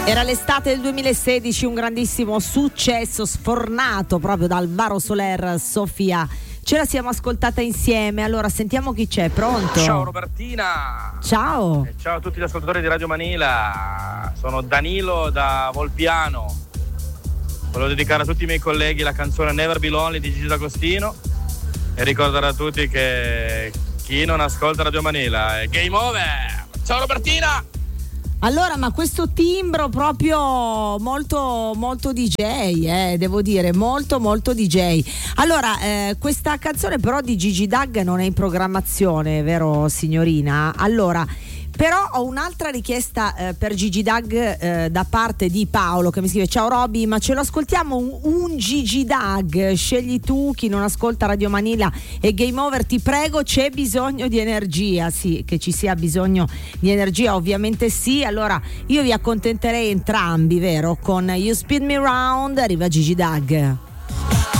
Era l'estate del 2016, un grandissimo successo sfornato proprio da Alvaro Soler, Sofia. Ce la siamo ascoltata insieme, allora sentiamo chi c'è, pronto? Ciao Robertina. Ciao. Ciao a tutti gli ascoltatori di Radio Manila, sono Danilo da Volpiano. Volevo dedicare a tutti i miei colleghi la canzone Never Be Lonely di Gigi D'Agostino e ricordare a tutti che chi non ascolta Radio Manila è game over. Ciao Robertina. Allora, ma questo timbro proprio molto molto DJ, devo dire, molto molto DJ. Allora, questa canzone però di Gigi D'Ag non è in programmazione, vero signorina? Allora, però ho un'altra richiesta per Gigi D'Ag da parte di Paolo che mi scrive: ciao Roby, ma ce lo ascoltiamo un Gigi D'Ag? Scegli tu, chi non ascolta Radio Manila e Game Over, ti prego, c'è bisogno di energia. Sì, che ci sia bisogno di energia, ovviamente sì. Allora io vi accontenterei entrambi, vero? Con You Spin Me Round arriva Gigi D'Ag.